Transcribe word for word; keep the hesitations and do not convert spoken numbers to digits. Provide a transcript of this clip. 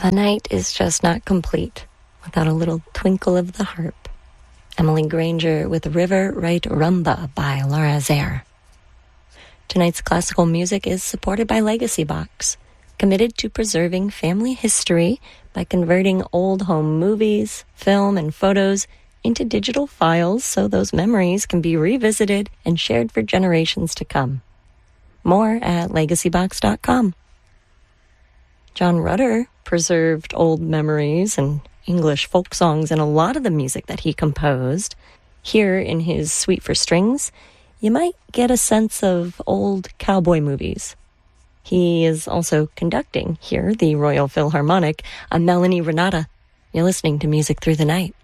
A night is just not complete without a little twinkle of the harp. Emily Granger with River Right Rumba by Laura Zaire. Tonight's classical music is supported by Legacy Box, committed to preserving family history by converting old home movies, film, and photos into digital files so those memories can be revisited and shared for generations to come. More at legacy box dot com. John Rutter preserved old memories and English folk songs in a lot of the music that he composed. Here in his Suite for Strings, you might get a sense of old cowboy movies. He is also conducting here, the Royal Philharmonic. I'm Melanie Renata. You're listening to Music Through the Night.